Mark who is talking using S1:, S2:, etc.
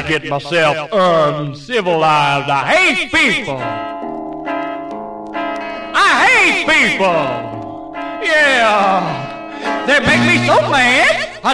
S1: get myself uncivilized. I hate people. I hate people. Yeah. They make me so mad.